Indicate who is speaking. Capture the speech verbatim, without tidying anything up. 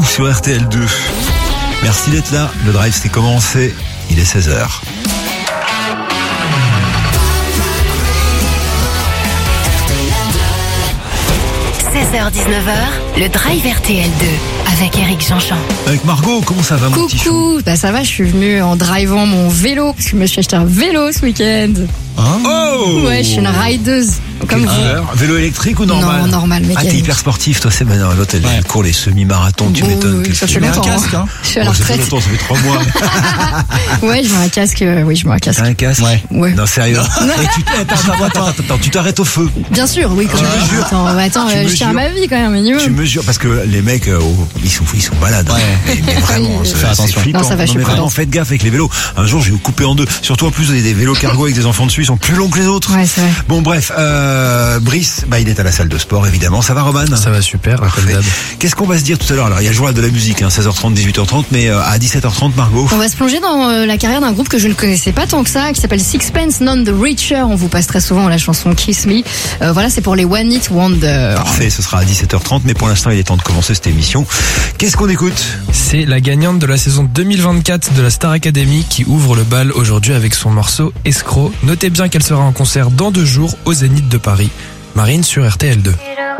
Speaker 1: vous sur R T L deux. Merci d'être là. Le drive s'est commencé. Il est seize heures.
Speaker 2: seize heures dix-neuf heures, le Drive R T L deux avec Eric Jean-Jean.
Speaker 1: Avec Margot, comment ça va mon petit chou?
Speaker 3: Coucou, bah ça va, je suis venue en drivant mon vélo, parce que je me suis acheté un vélo ce week-end.
Speaker 1: Hein oh
Speaker 3: Ouais, je suis une rideuse, comme vous.
Speaker 1: Alors, vélo électrique ou normal?
Speaker 3: Non, normal, mécanique.
Speaker 1: Ah, t'es hyper sportif, toi, c'est maintenant. L'autre, elle,
Speaker 4: Ouais.
Speaker 1: elle court les semi-marathons, tu
Speaker 3: Bon,
Speaker 1: m'étonnes.
Speaker 3: oui,
Speaker 1: que
Speaker 3: ça
Speaker 1: tu
Speaker 3: fait
Speaker 1: mets un
Speaker 3: longtemps,
Speaker 1: casque, hein?
Speaker 3: Je suis à la
Speaker 1: Oh, ça fait
Speaker 3: retraite.
Speaker 1: longtemps, ça fait trois mois.
Speaker 3: Ouais, je mets un casque, euh, oui, je mets un casque.
Speaker 1: T'as un casque?
Speaker 4: Ouais.
Speaker 3: Ouais.
Speaker 1: Non, sérieux. Et tu t'es- attends, attends, attends, attends, attends, tu t'arrêtes au feu.
Speaker 3: Bien sûr, oui, quand
Speaker 1: Tu
Speaker 3: même.
Speaker 1: mesures.
Speaker 3: Attends, bah, attends,
Speaker 1: Tu
Speaker 3: euh, je tiens à
Speaker 1: mesures.
Speaker 3: ma vie quand même, minimum.
Speaker 1: Tu mesures, parce que les mecs, euh, oh, ils sont, ils sont malades. hein.
Speaker 4: Ouais.
Speaker 1: Mais, mais vraiment,
Speaker 3: Oui,
Speaker 1: c'est,
Speaker 4: fais
Speaker 1: c'est
Speaker 4: attention.
Speaker 1: flippant.
Speaker 3: Non, ça va, je suis
Speaker 1: mais vraiment,
Speaker 3: prudente.
Speaker 1: faites gaffe avec les vélos. Un jour, je vais vous couper en deux. Surtout en plus, il y a des vélos cargo avec des enfants dessus, ils sont plus longs que les autres.
Speaker 3: Ouais, c'est vrai.
Speaker 1: Bon, bref, euh, Brice, bah, il est à la salle de sport, évidemment. Ça va, Roman?
Speaker 5: Ça va super, comme
Speaker 1: Parfait.
Speaker 5: d'hab.
Speaker 1: Qu'est-ce qu'on va se dire tout à l'heure? Alors, il y a le journal de la musique, hein, seize heures trente, dix-huit heures trente, mais euh, à dix-sept heures trente, Margot.
Speaker 3: On va se plonger dans euh, la carrière d'un groupe que je ne connaissais pas tant que ça, qui s'appelle Sixpence None the Richer. On vous passe très souvent la chanson Kiss Me. Euh, voilà, c'est pour les One Hit Wonder.
Speaker 1: Parfait, ce sera à dix-sept heures trente, mais pour l'instant, il est temps de commencer cette émission. Qu'est-ce qu'on écoute?
Speaker 5: C'est la gagnante de la saison deux mille vingt-quatre de la Star Academy qui ouvre le bal aujourd'hui avec son morceau Escroc. Notez bien qu'elle sera en concert dans deux jours au Zénith de Paris. Marine sur R T L deux.